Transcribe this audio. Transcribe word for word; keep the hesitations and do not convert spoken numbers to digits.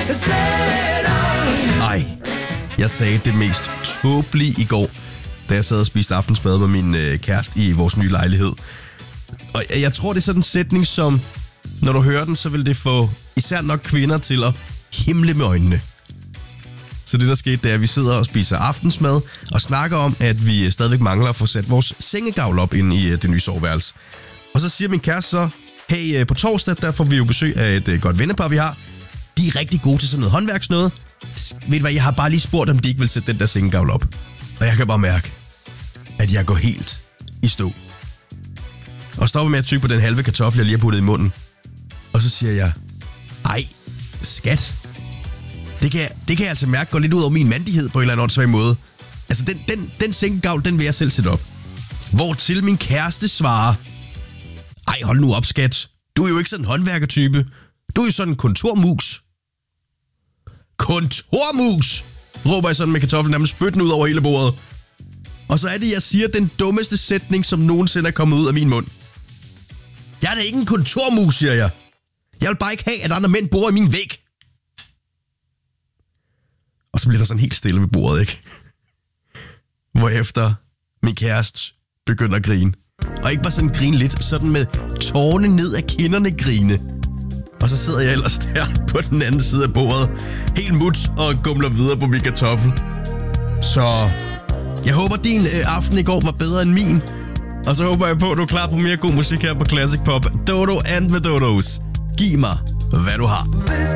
Ej, jeg sagde det mest tåbelige i går, da jeg sad og spiste aftensmad med min øh, kæreste i vores nye lejlighed. Og jeg, jeg tror, det er sådan en sætning, som, når du hører den, så vil det få især nok kvinder til at himle med øjnene. Så det, der skete, det er, at vi sidder og spiser aftensmad og snakker om, at vi stadigvæk mangler at få sat vores sengegavl op ind i det nye soveværelse. Og så siger min kæreste så, hey, på torsdag, der får vi jo besøg af et godt vennepar, vi har. De er rigtig gode til sådan noget håndværksnøde. Ved du hvad, jeg har bare lige spurgt, om de ikke vil sætte den der sengegavl op. Og jeg kan bare mærke, at jeg går helt i stå. Og stopper med at tygge på den halve kartoffel, jeg lige har puttet i munden. Og så siger jeg, ej, skat. Det kan, det kan jeg altså mærke går lidt ud over min mandighed på en eller anden åndssvag måde. Altså, den, den, den sengegavl, den vil jeg selv sætte op. Hvortil min kæreste svarer, ej, hold nu op, skat. Du er jo ikke sådan en håndværkertype. Du er jo sådan en kontormus. Kontormus, råber jeg sådan med kartoflen nærmest spytten ud over hele bordet. Og så er det, jeg siger den dummeste sætning, som nogensinde er kommet ud af min mund. Jeg er da ikke en kontormus, siger jeg. Jeg vil bare ikke have, at andre mænd bor i min væg. Og så bliver der sådan helt stille ved bordet, ikke? Hvorefter min kæreste begynder at grine. Og ikke bare sådan grine lidt, sådan med tårne ned af kinderne grine. Og så sidder jeg ellers der på den anden side af bordet, helt mut og gumler videre på min kartoffel. Så jeg håber, din øh, aften i går var bedre end min. Og så håber jeg på, at du er klar på mere god musik her på Classic Pop. Dodo and the Dodos. Giv mig, hvad du har.